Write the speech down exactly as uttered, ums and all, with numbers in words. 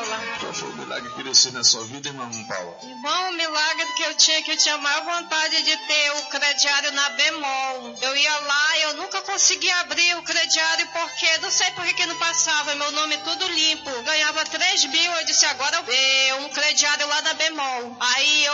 Paula. Qual foi o milagre que desceu na sua vida, irmã Paula? Irmão, o milagre que eu tinha, que eu tinha a maior vontade de ter o crediário na Bemol. Eu ia lá, eu nunca conseguia abrir o crediário porque, não sei por que que não passava, meu nome tudo limpo. Ganhava três mil, eu disse, agora eu um crediário lá na Bemol. Aí eu